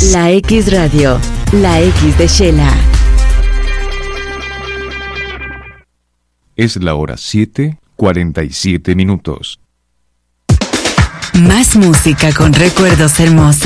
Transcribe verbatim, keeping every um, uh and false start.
La X Radio, la X de Shela. Es la hora siete, cuarenta y siete minutos. Más música con recuerdos hermosos.